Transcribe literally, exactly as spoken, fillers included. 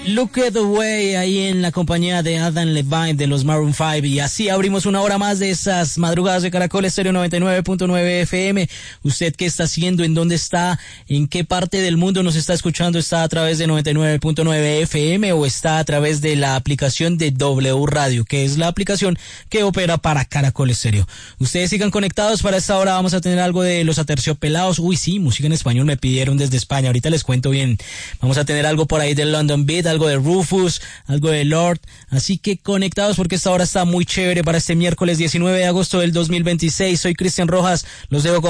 Look at the Way, ahí en la compañía de Adam Levine de los Maroon five, y así abrimos una hora más de esas madrugadas de Caracol Estéreo noventa y nueve punto nueve F M. ¿Usted qué está haciendo? ¿En dónde está? ¿En qué parte del mundo nos está escuchando? ¿Está a través de noventa y nueve punto nueve F M o está a través de la aplicación de W Radio, que es la aplicación que opera para Caracol Estéreo? Ustedes sigan conectados. Para esta hora vamos a tener algo de Los Aterciopelados. Uy, sí, música en español me pidieron desde España. Ahorita les cuento bien. Vamos a tener algo por ahí del London Beat, algo de Rufus, algo de Lord, así que conectados porque esta hora está muy chévere para este miércoles diecinueve de agosto del dos mil veintiséis. Soy Cristian Rojas, los dejo con